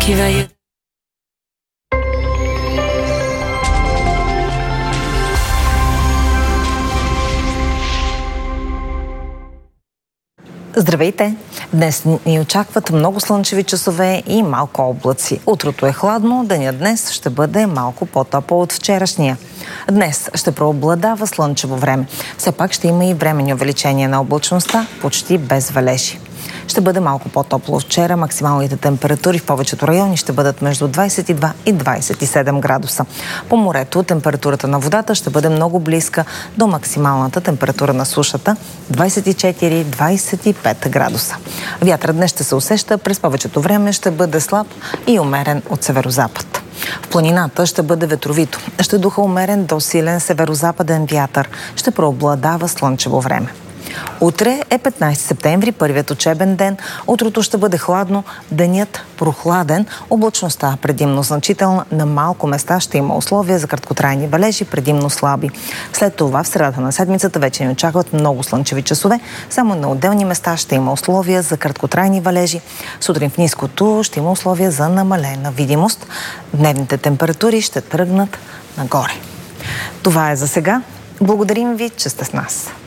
Здравейте! Днес ни очакват много слънчеви часове и малко облаци. Утрото е хладно, денят днес ще бъде малко по-топъл от вчерашния. Днес ще преобладава слънчево време. Все пак ще има и временни увеличения на облачността, почти без валежи. Ще бъде малко по-топло от вчера. Максималните температури в повечето райони ще бъдат между 22 и 27 градуса. По морето температурата на водата ще бъде много близка до максималната температура на сушата – 24-25 градуса. Вятърът днес ще се усеща, през повечето време ще бъде слаб и умерен от северозапад. В планината ще бъде ветровито. Ще духа умерен до силен северозападен вятър. Ще преобладава слънчево време. Утре е 15 септември, първият учебен ден. Утрото ще бъде хладно, денят прохладен, облачността предимно значителна. На малко места ще има условия за краткотрайни валежи, предимно слаби. След това в средата на седмицата вече ни очакват много слънчеви часове. Само на отделни места ще има условия за краткотрайни валежи. Сутрин в ниското ще има условия за намалена видимост. Дневните температури ще тръгнат нагоре. Това е за сега. Благодарим ви, че сте с нас.